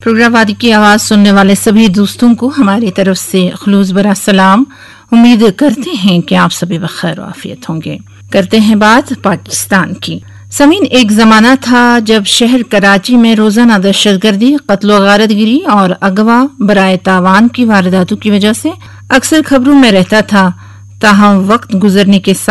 Programme वादी की आवाज सुनने वाले सभी दोस्तों को हमारी तरफ से खुलूस भरा सलाम। उम्मीद करते हैं कि आप सभी बखैर आफियत होंगे। करते हैं बात पाकिस्तान की। समीन, एक जमाना था जब शहर कराची में रोजाना दहशतगर्दी, कत्ल गारतगिरी और अगवा बराए तावान की वारदातों की वजह से अक्सर खबरों में रहता था। ताहम वक्त गुजरने के